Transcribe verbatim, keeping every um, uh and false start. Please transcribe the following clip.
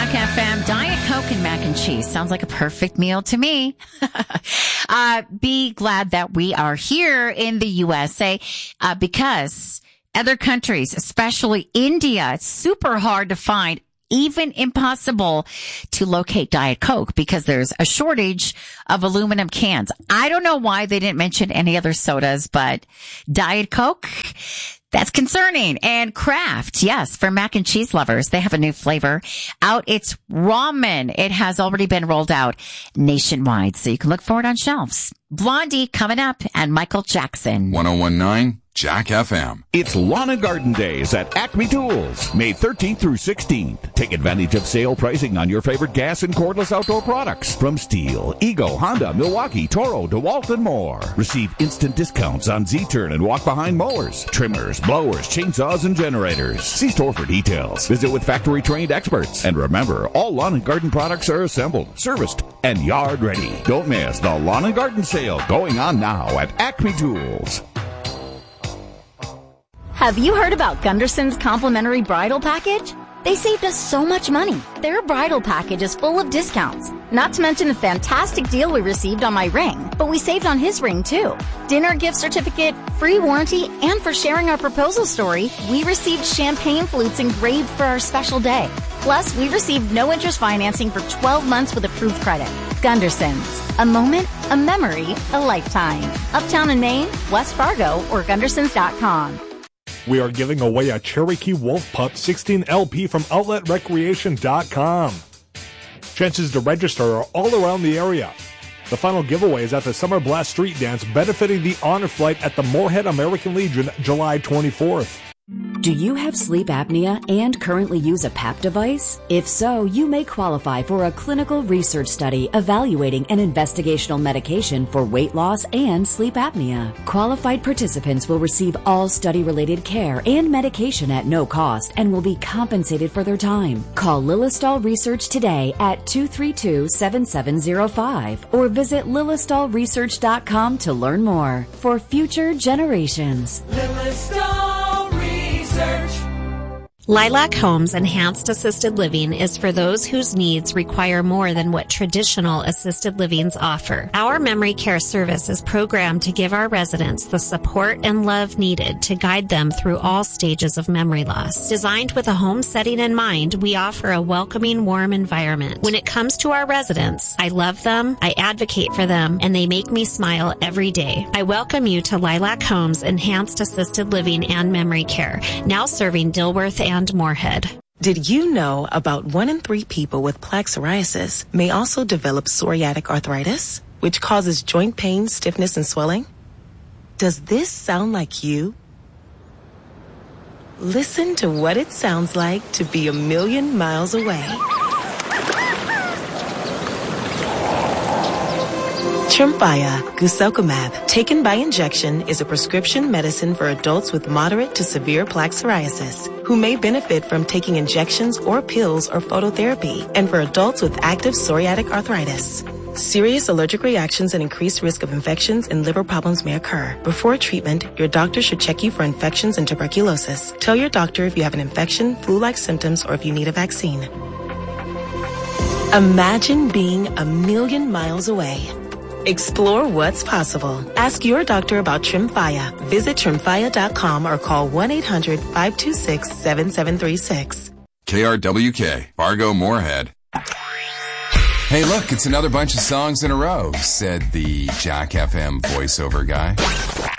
Jack F M, Diet Coke and mac and cheese. Sounds like a perfect meal to me. uh, be glad that we are here in the U S A, uh, because other countries, especially India, it's super hard to find, even impossible to locate Diet Coke because there's a shortage of aluminum cans. I don't know why they didn't mention any other sodas, but Diet Coke, that's concerning. And Kraft, yes, for mac and cheese lovers, they have a new flavor out. It's ramen. It has already been rolled out nationwide, so you can look for it on shelves. Blondie coming up, and Michael Jackson. one oh one point nine Jack F M. It's Lawn and Garden Days at Acme Tools, May thirteenth through sixteenth. Take advantage of sale pricing on your favorite gas and cordless outdoor products from Stihl, Ego, Honda, Milwaukee, Toro, DeWalt, and more. Receive instant discounts on Z-Turn and walk-behind mowers, trimmers, blowers, chainsaws, and generators. See store for details. Visit with factory-trained experts. And remember, all lawn and garden products are assembled, serviced, and yard ready. Don't miss the Lawn and Garden Sale going on now at Acme Tools. Have you heard about Gunderson's complimentary bridal package? They saved us so much money. Their bridal package is full of discounts. Not to mention the fantastic deal we received on my ring, but we saved on his ring too. Dinner gift certificate, free warranty, and for sharing our proposal story, we received champagne flutes engraved for our special day. Plus, we received no interest financing for twelve months with approved credit. Gunderson's. A moment, a memory, a lifetime. Uptown in Maine, West Fargo, or Gundersons dot com. We are giving away a Cherokee Wolf Pup sixteen L P from outlet recreation dot com. Chances to register are all around the area. The final giveaway is at the Summer Blast Street Dance benefiting the Honor Flight at the Moorhead American Legion July twenty-fourth. Do you have sleep apnea and currently use a P A P device? If so, you may qualify for a clinical research study evaluating an investigational medication for weight loss and sleep apnea. Qualified participants will receive all study-related care and medication at no cost and will be compensated for their time. Call Lilistol Research today at two three two, seven seven zero five or visit lilistol research dot com to learn more. For future generations. Lilistol Research. Lilac Homes Enhanced Assisted Living is for those whose needs require more than what traditional assisted livings offer. Our memory care service is programmed to give our residents the support and love needed to guide them through all stages of memory loss. Designed with a home setting in mind, we offer a welcoming, warm environment. When it comes to our residents, I love them, I advocate for them, and they make me smile every day. I welcome you to Lilac Homes Enhanced Assisted Living and Memory Care, now serving Dilworth and and Moorhead. Did you know about one in three people with plaque psoriasis may also develop psoriatic arthritis, which causes joint pain, stiffness, and swelling? Does this sound like you? Listen to what it sounds like to be a million miles away. Tremfya guselkumab, taken by injection, is a prescription medicine for adults with moderate to severe plaque psoriasis who may benefit from taking injections or pills or phototherapy, and for adults with active psoriatic arthritis. Serious allergic reactions and increased risk of infections and liver problems may occur. Before treatment, your doctor should check you for infections and tuberculosis. Tell your doctor if you have an infection, flu-like symptoms, or if you need a vaccine. Imagine being a million miles away. Explore what's possible. Ask your doctor about Tremfya. Visit tremfya dot com or call one eight hundred, five two six, seven seven three six. K R W K, Fargo Moorhead. Hey, look, it's another bunch of songs in a row, said the Jack F M voiceover guy.